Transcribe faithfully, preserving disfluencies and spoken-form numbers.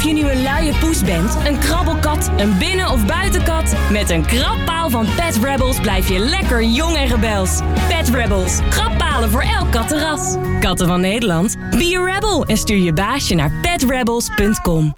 je nu een luie poes bent, een krabbelkat, een binnen- of buitenkat, met een krabpaal van Pet Rebels blijf je lekker jong en rebels. Pet Rebels, krabbalen voor elk kattenras. Katten van Nederland, be a rebel en stuur je baasje naar pet rebels punt com.